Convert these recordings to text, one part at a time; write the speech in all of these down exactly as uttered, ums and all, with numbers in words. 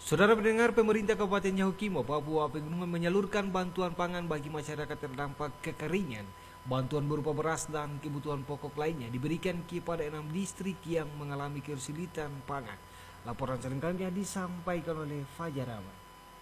Saudara pendengar, pemerintah Kabupaten Yahukimo, Papua Pegunungan menyalurkan bantuan pangan bagi masyarakat terdampak kekeringan. Bantuan berupa beras dan kebutuhan pokok lainnya diberikan kepada enam distrik yang mengalami kesulitan pangan. Laporan selengkapnya disampaikan oleh Fajar Ahmad.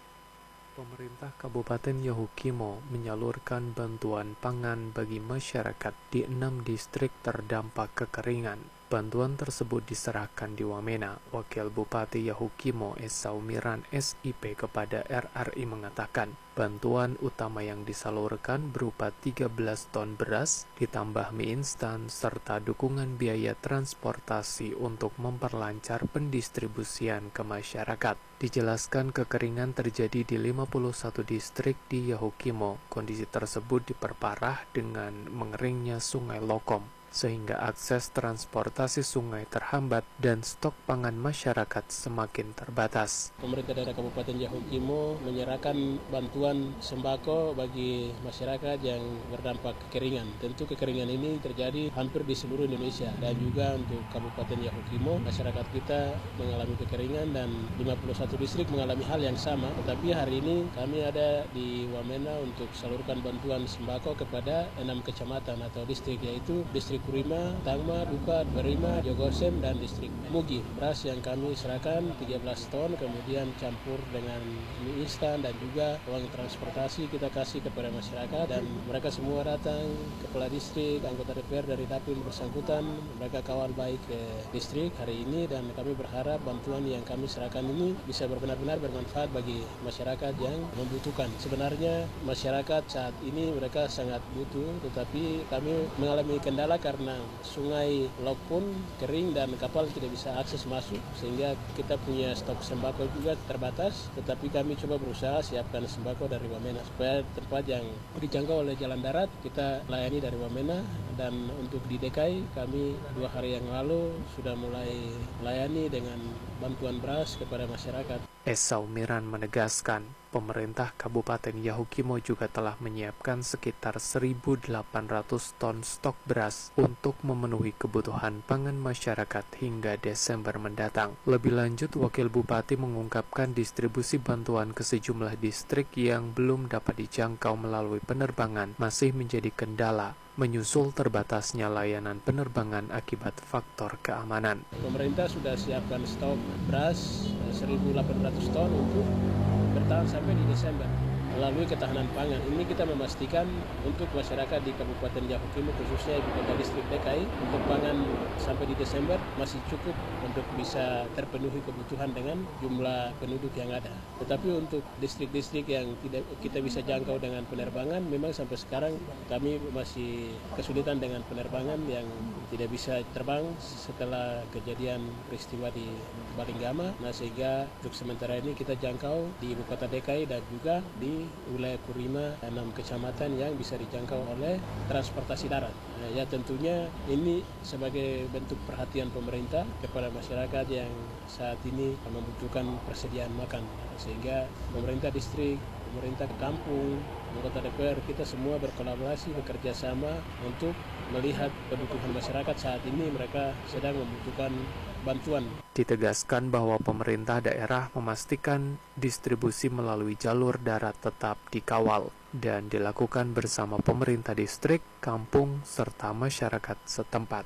Pemerintah Kabupaten Yahukimo menyalurkan bantuan pangan bagi masyarakat di enam distrik terdampak kekeringan. Bantuan tersebut diserahkan di Wamena. Wakil Bupati Yahukimo Esau Miran S I P kepada R R I mengatakan, bantuan utama yang disalurkan berupa tiga belas ton beras, ditambah mie instan, serta dukungan biaya transportasi untuk memperlancar pendistribusian ke masyarakat. Dijelaskan kekeringan terjadi di lima puluh satu distrik di Yahukimo. Kondisi tersebut diperparah dengan mengeringnya Sungai Lokom, sehingga akses transportasi sungai terhambat dan stok pangan masyarakat semakin terbatas. Pemerintah daerah Kabupaten Yahukimo menyerahkan bantuan sembako bagi masyarakat yang berdampak kekeringan. Tentu kekeringan ini terjadi hampir di seluruh Indonesia, dan juga untuk Kabupaten Yahukimo, masyarakat kita mengalami kekeringan dan lima puluh satu distrik mengalami hal yang sama. Tetapi hari ini kami ada di Wamena untuk salurkan bantuan sembako kepada enam kecamatan atau distrik, yaitu distrik Kurima, Tangma, Duka, Berima, Jogosem, dan distrik Mugi. Beras yang kami serahkan tiga belas ton, kemudian campur dengan mie instan dan juga uang transportasi kita kasih kepada masyarakat, dan mereka semua datang, kepala distrik, anggota D P R dari dapil bersangkutan, mereka kawal baik ke distrik hari ini, dan kami berharap bantuan yang kami serahkan ini bisa benar-benar bermanfaat bagi masyarakat yang membutuhkan. Sebenarnya masyarakat saat ini mereka sangat butuh, tetapi kami mengalami kendala karena sungai Lok pun kering dan kapal tidak bisa akses masuk, sehingga kita punya stok sembako juga terbatas. Tetapi kami coba berusaha siapkan sembako dari Wamena supaya tempat yang dijangkau oleh jalan darat kita layani dari Wamena, dan untuk di D K I kami dua hari yang lalu sudah mulai layani dengan bantuan beras kepada masyarakat. Esau Miran menegaskan, pemerintah Kabupaten Yahukimo juga telah menyiapkan sekitar seribu delapan ratus ton stok beras untuk memenuhi kebutuhan pangan masyarakat hingga Desember mendatang. Lebih lanjut, Wakil Bupati mengungkapkan distribusi bantuan ke sejumlah distrik yang belum dapat dijangkau melalui penerbangan masih menjadi kendala, menyusul terbatasnya layanan penerbangan akibat faktor keamanan. Pemerintah sudah siapkan stok beras seribu delapan ratus ton untuk bertahan sampai di Desember. Melalui ketahanan pangan ini kita memastikan untuk masyarakat di Kabupaten Yahukimo, khususnya ibu kota distrik D K I, untuk pangan sampai di Desember masih cukup untuk bisa terpenuhi kebutuhan dengan jumlah penduduk yang ada. Tetapi untuk distrik-distrik yang tidak kita bisa jangkau dengan penerbangan, memang sampai sekarang kami masih kesulitan dengan penerbangan yang tidak bisa terbang setelah kejadian peristiwa di Balinggama. Nah, sehingga untuk sementara ini kita jangkau di ibu kota D K I dan juga di wilayah Kurima, enam kecamatan yang bisa dijangkau oleh transportasi darat. Nah, ya tentunya ini sebagai bentuk perhatian pemerintah kepada masyarakat yang saat ini membutuhkan persediaan makan, sehingga pemerintah distrik, pemerintah kampung, anggota D P R, kita semua berkolaborasi, bekerja sama untuk melihat kebutuhan masyarakat saat ini. Mereka sedang membutuhkan bantuan. Ditegaskan bahwa pemerintah daerah memastikan distribusi melalui jalur darat tetap dikawal dan dilakukan bersama pemerintah distrik, kampung, serta masyarakat setempat.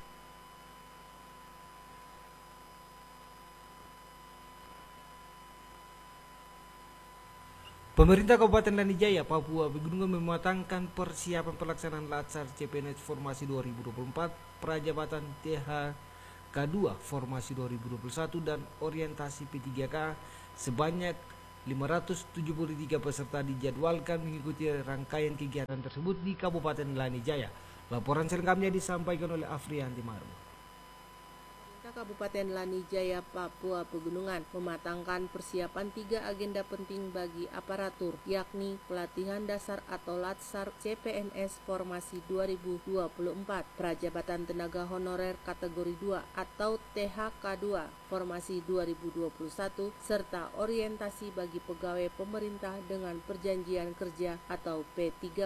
Pemerintah Kabupaten Lanijaya, Papua Pegunungan mematangkan persiapan pelaksanaan Latsar C P N S Formasi dua ribu dua puluh empat, Prajabatan T H K dua Formasi dua ribu dua puluh satu, dan Orientasi P tiga K. Sebanyak lima ratus tujuh puluh tiga peserta dijadwalkan mengikuti rangkaian kegiatan tersebut di Kabupaten Lanijaya. Laporan selengkapnya disampaikan oleh Afrianti Maru. Kabupaten Lanijaya, Papua Pegunungan mematangkan persiapan tiga agenda penting bagi aparatur, yakni pelatihan dasar atau Latsar C P N S Formasi dua ribu dua puluh empat, Prajabatan Tenaga Honorer kategori dua atau T H K dua Formasi dua ribu dua puluh satu, serta orientasi bagi pegawai pemerintah dengan perjanjian kerja atau P tiga K.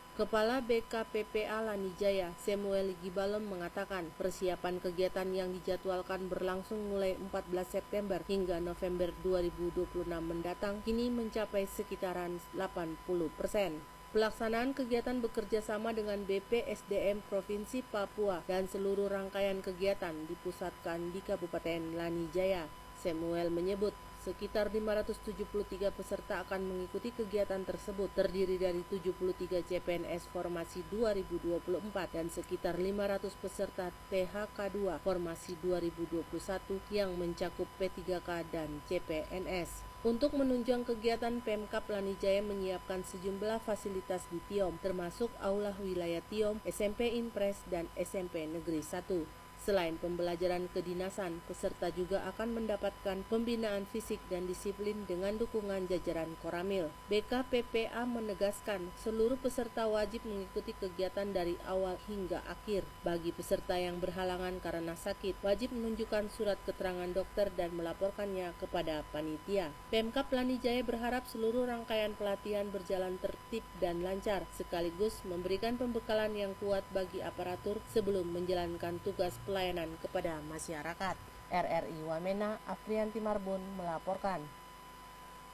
Kepala B K P P A Lanijaya, Samuel Gibalem mengatakan persiapan kegiatan yang dijadwalkan berlangsung mulai empat belas September hingga November dua ribu dua puluh enam mendatang kini mencapai sekitaran delapan puluh persen. Pelaksanaan kegiatan bekerja sama dengan B P S D M Provinsi Papua dan seluruh rangkaian kegiatan dipusatkan di Kabupaten Lanijaya. Samuel menyebut sekitar lima ratus tujuh puluh tiga peserta akan mengikuti kegiatan tersebut, terdiri dari tujuh puluh tiga C P N S Formasi dua ribu dua puluh empat dan sekitar lima ratus peserta T H K dua Formasi dua ribu dua puluh satu yang mencakup P tiga K dan C P N S. Untuk menunjang kegiatan, Pemkab Lanijaya menyiapkan sejumlah fasilitas di Tiom, termasuk Aula Wilayah Tiom, S M P Impres, dan S M P Negeri satu. Selain pembelajaran kedinasan, peserta juga akan mendapatkan pembinaan fisik dan disiplin dengan dukungan jajaran Koramil. B K P P A menegaskan seluruh peserta wajib mengikuti kegiatan dari awal hingga akhir. Bagi peserta yang berhalangan karena sakit, wajib menunjukkan surat keterangan dokter dan melaporkannya kepada panitia. Pemkab Lanijaya berharap seluruh rangkaian pelatihan berjalan tertib dan lancar, sekaligus memberikan pembekalan yang kuat bagi aparatur sebelum menjalankan tugas pelayanan kepada masyarakat. R R I Wamena, Afrianti Marbun melaporkan.